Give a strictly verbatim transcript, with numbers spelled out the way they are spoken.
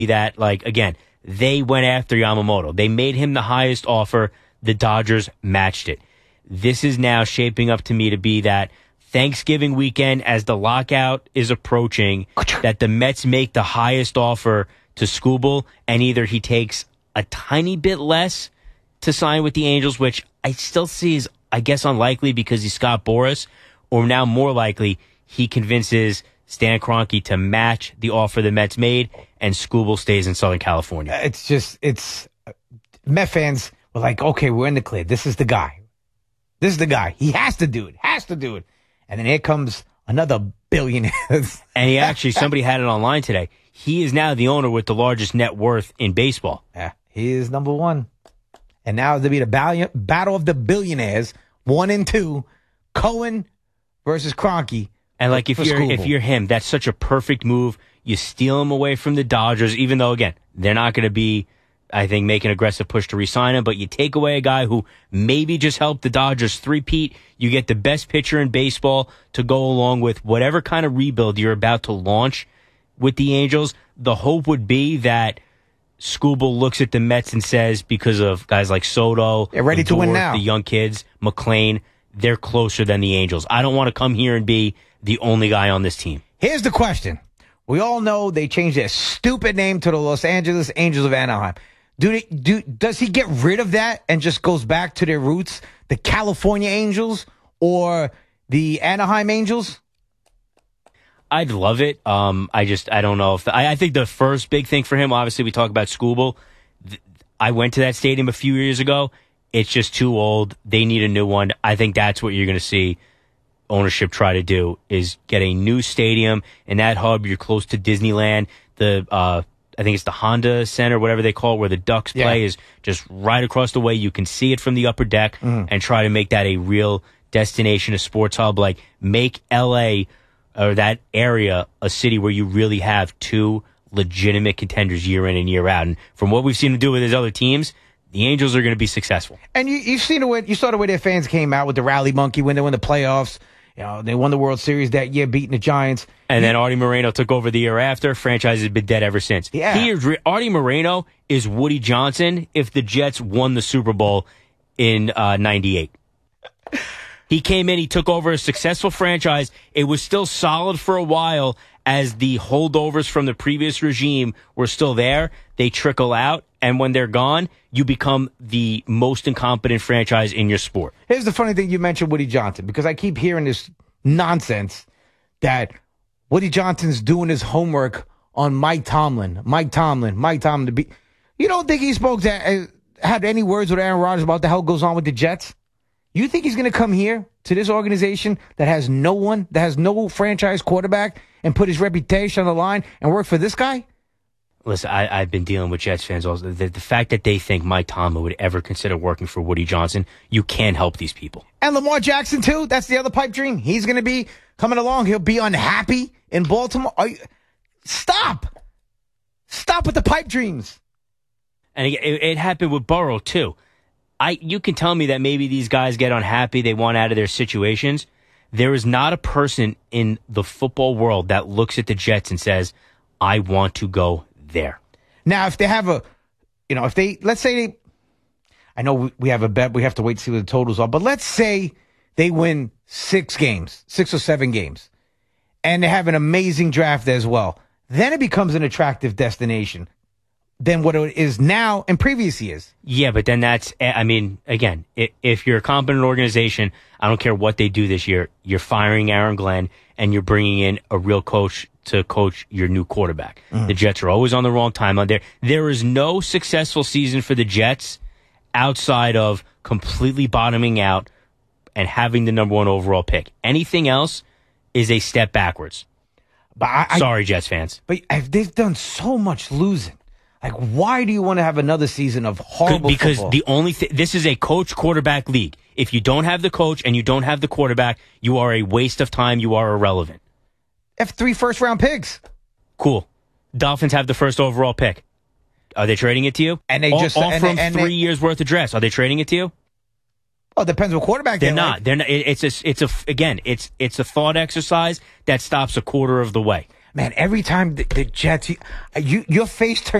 that, like, again, they went after Yamamoto. They made him the highest offer. The Dodgers matched it. This is now shaping up to me to be that Thanksgiving weekend, as the lockout is approaching, that the Mets make the highest offer to Skubal, and either he takes a tiny bit less to sign with the Angels, which I still see is, I guess, unlikely because he's Scott Boras, or now more likely, he convinces Stan Kroenke to match the offer the Mets made, and Skubal stays in Southern California. It's just, it's, Met fans were like, okay, we're in the clear. This is the guy. This is the guy. He has to do it. Has to do it. And then here comes another billionaire. And he actually, somebody had it online today. He is now the owner with the largest net worth in baseball. Yeah, he is number one. And now there'll be the ball- battle of the billionaires, one and two, Cohen versus Kroenke. And like if you're Skubal. if you're him, that's such a perfect move. You steal him away from the Dodgers, even though, again, they're not going to be, I think, make an aggressive push to re-sign him, but you take away a guy who maybe just helped the Dodgers three-peat. You get the best pitcher in baseball to go along with whatever kind of rebuild you're about to launch with the Angels. The hope would be that Skubal looks at the Mets and says, because of guys like Soto, they're ready to win now. The young kids, McClain, they're closer than the Angels. I don't want to come here and be the only guy on this team. Here's the question. We all know they changed their stupid name to the Los Angeles Angels of Anaheim. Do they, do, does he get rid of that and just goes back to their roots, the California Angels or the Anaheim Angels? I'd love it. Um, I just, I don't know if, the, I, I think the first big thing for him, obviously we talk about Skubal. I went to that stadium a few years ago. It's just too old. They need a new one. I think that's what you're going to see ownership try to do, is get a new stadium in that hub. You're close to Disneyland. The, uh, I think it's the Honda Center, whatever they call it, where the Ducks yeah. play, is just right across the way. You can see it from the upper deck, mm. and try to make that a real destination, a sports hub. Like, make L A or that area a city where you really have two legitimate contenders year in and year out. And from what we've seen them do with his other teams, the Angels are going to be successful. And you, you've seen the way, you saw the way their fans came out with the rally monkey when they won the playoffs. You know, they won the World Series that year, beating the Giants. And then Artie Moreno took over the year after. Franchise has been dead ever since. Yeah. He is, Artie Moreno is Woody Johnson if the Jets won the Super Bowl in uh, ninety-eight. He came in, he took over a successful franchise. It was still solid for a while as the holdovers from the previous regime were still there. They trickle out, and when they're gone, you become the most incompetent franchise in your sport. Here's the funny thing, you mentioned Woody Johnson, because I keep hearing this nonsense that Woody Johnson's doing his homework on Mike Tomlin. Mike Tomlin, Mike Tomlin. To be, you don't think he spoke to, uh, had any words with Aaron Rodgers about the hell goes on with the Jets? You think he's going to come here to this organization that has no one, that has no franchise quarterback, and put his reputation on the line and work for this guy? Listen, I, I've been dealing with Jets fans also. The, the fact that they think Mike Tomlin would ever consider working for Woody Johnson, you can't help these people. And Lamar Jackson, too. That's the other pipe dream. He's going to be coming along. He'll be unhappy in Baltimore. Are you, stop. Stop with the pipe dreams. And it, it happened with Burrow, too. I, you can tell me that maybe these guys get unhappy, they want out of their situations. There is not a person in the football world that looks at the Jets and says, I want to go there. Now, if they have a, you know, if they, let's say they, I know we, we have a bet, we have to wait to see what the totals are, but let's say they win six games, six or seven games, and they have an amazing draft as well. Then it becomes an attractive destination than what it is now and previous years. Yeah, but then that's, I mean, again, if you're a competent organization, I don't care what they do this year, you're firing Aaron Glenn and you're bringing in a real coach to coach your new quarterback. Mm. The Jets are always on the wrong timeline. There, there is no successful season for the Jets outside of completely bottoming out and having the number one overall pick. Anything else is a step backwards. But I, Sorry, I, Jets fans. But they've done so much losing. Like, why do you want to have another season of horrible Because football? the only th- this is a coach-quarterback league. If you don't have the coach and you don't have the quarterback, you are a waste of time. You are irrelevant. They have three first-round picks. Cool. Dolphins have the first overall pick. Are they trading it to you? And they all, just all and from they, and three they, years worth of dress. Are they trading it to you? Oh, it depends what quarterback they're they not. Like. They're not. It's a. It's a. Again, it's it's a thought exercise that stops a quarter of the way. Man, every time the, the Jets, you, you your face turns.